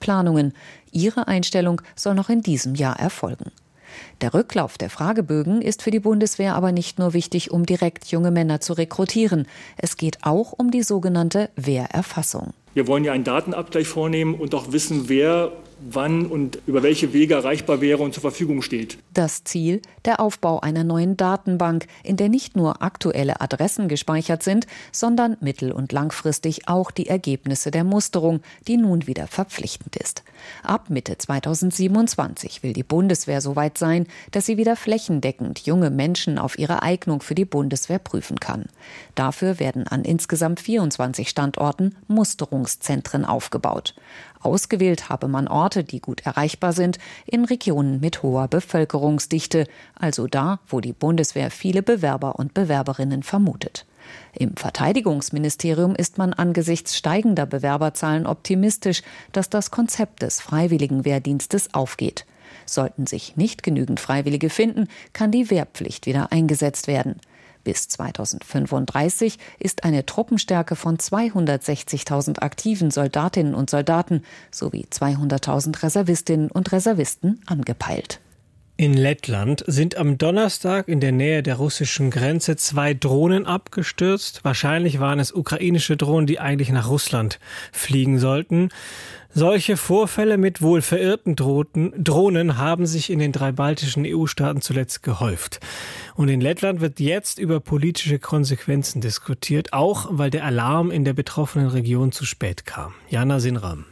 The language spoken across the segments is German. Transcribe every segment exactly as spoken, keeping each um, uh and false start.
Planungen. Ihre Einstellung soll noch in diesem Jahr erfolgen. Der Rücklauf der Fragebögen ist für die Bundeswehr aber nicht nur wichtig, um direkt junge Männer zu rekrutieren. Es geht auch um die sogenannte Wehrerfassung. Wir wollen ja einen Datenabgleich vornehmen und auch wissen, wer wann und über welche Wege erreichbar wäre und zur Verfügung steht. Das Ziel, der Aufbau einer neuen Datenbank, in der nicht nur aktuelle Adressen gespeichert sind, sondern mittel- und langfristig auch die Ergebnisse der Musterung, die nun wieder verpflichtend ist. Ab Mitte zweitausendsiebenundzwanzig will die Bundeswehr so weit sein, dass sie wieder flächendeckend junge Menschen auf ihre Eignung für die Bundeswehr prüfen kann. Dafür werden an insgesamt vierundzwanzig Standorten Musterungszentren aufgebaut. Ausgewählt habe man Orte, die gut erreichbar sind, in Regionen mit hoher Bevölkerungsdichte, also da, wo die Bundeswehr viele Bewerber und Bewerberinnen vermutet. Im Verteidigungsministerium ist man angesichts steigender Bewerberzahlen optimistisch, dass das Konzept des Freiwilligenwehrdienstes aufgeht. Sollten sich nicht genügend Freiwillige finden, kann die Wehrpflicht wieder eingesetzt werden. Bis zweitausendfünfunddreißig ist eine Truppenstärke von zweihundertsechzigtausend aktiven Soldatinnen und Soldaten sowie zweihunderttausend Reservistinnen und Reservisten angepeilt. In Lettland sind am Donnerstag in der Nähe der russischen Grenze zwei Drohnen abgestürzt. Wahrscheinlich waren es ukrainische Drohnen, die eigentlich nach Russland fliegen sollten. Solche Vorfälle mit wohl verirrten Drohnen haben sich in den drei baltischen E U-Staaten zuletzt gehäuft. Und in Lettland wird jetzt über politische Konsequenzen diskutiert, auch weil der Alarm in der betroffenen Region zu spät kam. Jana Sinram.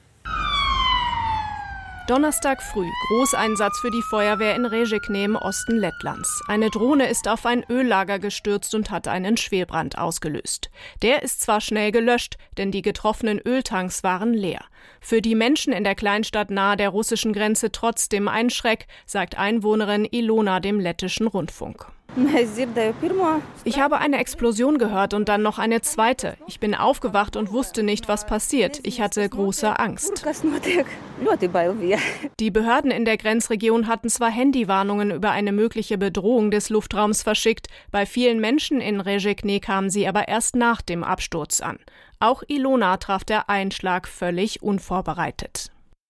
Donnerstag früh, Großeinsatz für die Feuerwehr in Řečany im Osten Lettlands. Eine Drohne ist auf ein Öllager gestürzt und hat einen Schwelbrand ausgelöst. Der ist zwar schnell gelöscht, denn die getroffenen Öltanks waren leer. Für die Menschen in der Kleinstadt nahe der russischen Grenze trotzdem ein Schreck, sagt Einwohnerin Ilona dem lettischen Rundfunk. Ich habe eine Explosion gehört und dann noch eine zweite. Ich bin aufgewacht und wusste nicht, was passiert. Ich hatte große Angst. Die Behörden in der Grenzregion hatten zwar Handywarnungen über eine mögliche Bedrohung des Luftraums verschickt, bei vielen Menschen in Řečany kamen sie aber erst nach dem Absturz an. Auch Ilona traf der Einschlag völlig unvorbereitet.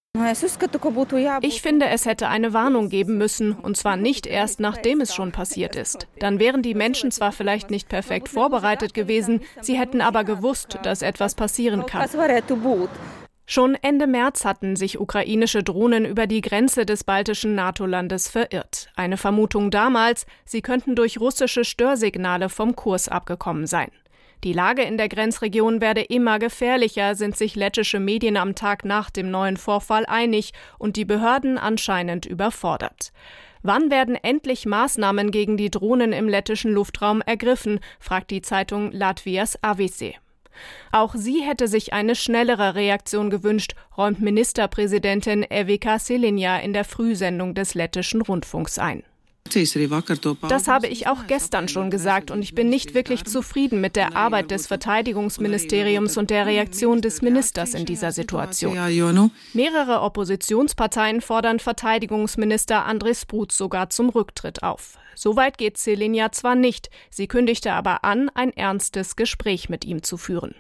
Ich finde, es hätte eine Warnung geben müssen, und zwar nicht erst, nachdem es schon passiert ist. Dann wären die Menschen zwar vielleicht nicht perfekt vorbereitet gewesen, sie hätten aber gewusst, dass etwas passieren kann. Schon Ende März hatten sich ukrainische Drohnen über die Grenze des baltischen NATO-Landes verirrt. Eine Vermutung damals, sie könnten durch russische Störsignale vom Kurs abgekommen sein. Die Lage in der Grenzregion werde immer gefährlicher, sind sich lettische Medien am Tag nach dem neuen Vorfall einig und die Behörden anscheinend überfordert. Wann werden endlich Maßnahmen gegen die Drohnen im lettischen Luftraum ergriffen, fragt die Zeitung Latvijas Avise. Auch sie hätte sich eine schnellere Reaktion gewünscht, räumt Ministerpräsidentin Evika Siliņa in der Frühsendung des lettischen Rundfunks ein. Das habe ich auch gestern schon gesagt und ich bin nicht wirklich zufrieden mit der Arbeit des Verteidigungsministeriums und der Reaktion des Ministers in dieser Situation. Mehrere Oppositionsparteien fordern Verteidigungsminister Andris Spruč sogar zum Rücktritt auf. Soweit geht Siliņa zwar nicht, sie kündigte aber an, ein ernstes Gespräch mit ihm zu führen.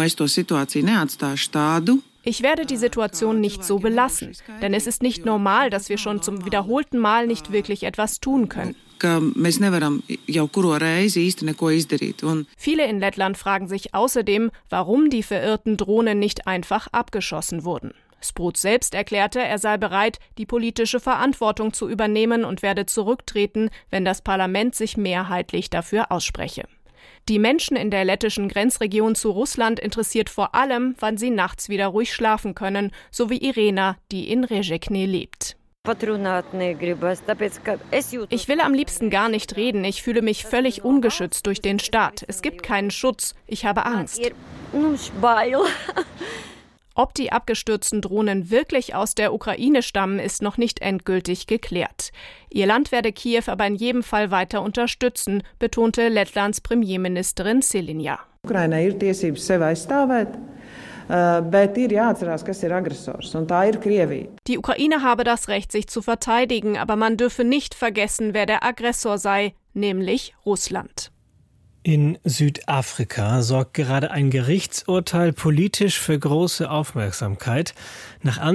Ich werde die Situation nicht so belassen, denn es ist nicht normal, dass wir schon zum wiederholten Mal nicht wirklich etwas tun können. Viele in Lettland fragen sich außerdem, warum die verirrten Drohnen nicht einfach abgeschossen wurden. Spruč selbst erklärte, er sei bereit, die politische Verantwortung zu übernehmen und werde zurücktreten, wenn das Parlament sich mehrheitlich dafür ausspreche. Die Menschen in der lettischen Grenzregion zu Russland interessiert vor allem, wann sie nachts wieder ruhig schlafen können, so wie Irena, die in Řečany lebt. Ich will am liebsten gar nicht reden. Ich fühle mich völlig ungeschützt durch den Staat. Es gibt keinen Schutz. Ich habe Angst. Ob die abgestürzten Drohnen wirklich aus der Ukraine stammen, ist noch nicht endgültig geklärt. Ihr Land werde Kiew aber in jedem Fall weiter unterstützen, betonte Lettlands Premierministerin Siliņa. Die Ukraine habe das Recht, sich zu verteidigen, aber man dürfe nicht vergessen, wer der Aggressor sei, nämlich Russland. In Südafrika sorgt gerade ein Gerichtsurteil politisch für große Aufmerksamkeit. Nach